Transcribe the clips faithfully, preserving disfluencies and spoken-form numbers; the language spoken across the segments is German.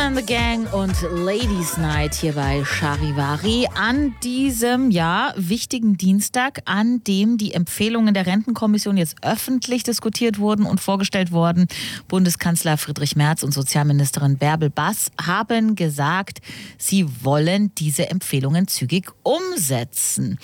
and the Gang und Ladies Night hier bei Charivari an diesem, ja, wichtigen Dienstag, an dem die Empfehlungen der Rentenkommission jetzt öffentlich diskutiert wurden und vorgestellt wurden. Bundeskanzler Friedrich Merz und Sozialministerin Bärbel Bass haben gesagt, sie wollen diese Empfehlungen zügig umsetzen.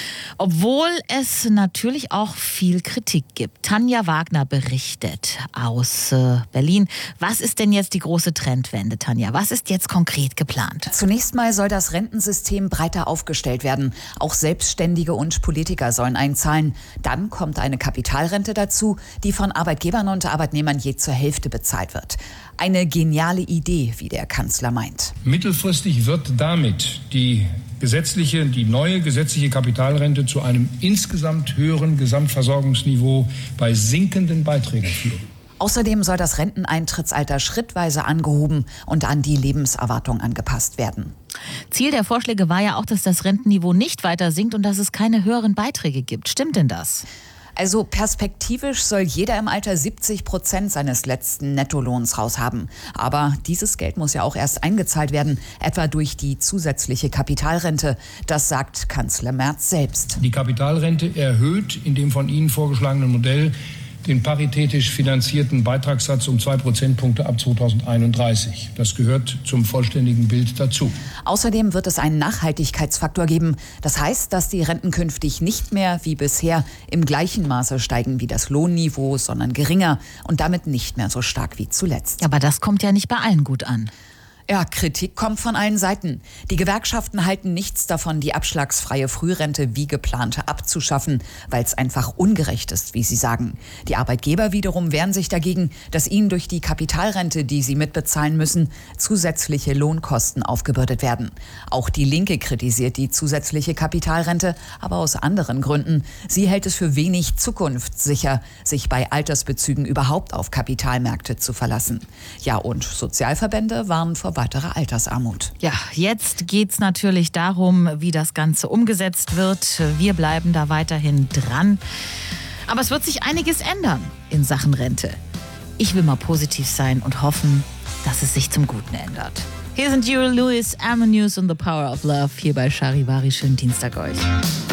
Obwohl es natürlich auch viel Kritik gibt. Tanja Wagner berichtet aus äh, Berlin. Was ist denn jetzt die große Trendwende, Tanja? Was ist jetzt konkret geplant? Zunächst mal soll das Rentensystem breiter aufgestellt werden. Auch Selbstständige und Politiker sollen einzahlen. Dann kommt eine Kapitalrente dazu, die von Arbeitgebern und Arbeitnehmern je zur Hälfte bezahlt wird. Eine geniale Idee, wie der Kanzler meint. Mittelfristig wird damit die gesetzliche, die neue gesetzliche Kapitalrente zu einem insgesamt höheren Gesamtversorgungsniveau bei sinkenden Beiträgen führen. Außerdem soll das Renteneintrittsalter schrittweise angehoben und an die Lebenserwartung angepasst werden. Ziel der Vorschläge war ja auch, dass das Rentenniveau nicht weiter sinkt und dass es keine höheren Beiträge gibt. Stimmt denn das? Also perspektivisch soll jeder im Alter siebzig Prozent seines letzten Nettolohns raushaben. Aber dieses Geld muss ja auch erst eingezahlt werden, etwa durch die zusätzliche Kapitalrente. Das sagt Kanzler Merz selbst. Die Kapitalrente erhöht in dem von Ihnen vorgeschlagenen Modell den paritätisch finanzierten Beitragssatz um zwei Prozentpunkte ab zweitausendeinunddreißig. Das gehört zum vollständigen Bild dazu. Außerdem wird es einen Nachhaltigkeitsfaktor geben. Das heißt, dass die Renten künftig nicht mehr wie bisher im gleichen Maße steigen wie das Lohnniveau, sondern geringer und damit nicht mehr so stark wie zuletzt. Aber das kommt ja nicht bei allen gut an. Ja, Kritik kommt von allen Seiten. Die Gewerkschaften halten nichts davon, die abschlagsfreie Frührente wie geplant abzuschaffen, weil es einfach ungerecht ist, wie sie sagen. Die Arbeitgeber wiederum wehren sich dagegen, dass ihnen durch die Kapitalrente, die sie mitbezahlen müssen, zusätzliche Lohnkosten aufgebürdet werden. Auch die Linke kritisiert die zusätzliche Kapitalrente, aber aus anderen Gründen. Sie hält es für wenig zukunftssicher, sich bei Altersbezügen überhaupt auf Kapitalmärkte zu verlassen. Ja, und Sozialverbände warnen vor weiterer Altersarmut. Ja, jetzt geht's natürlich darum, wie das Ganze umgesetzt wird. Wir bleiben da weiterhin dran. Aber es wird sich einiges ändern in Sachen Rente. Ich will mal positiv sein und hoffen, dass es sich zum Guten ändert. Hier sind Huey Lewis, Amon News und The Power of Love hier bei Charivari. Schönen Dienstag euch.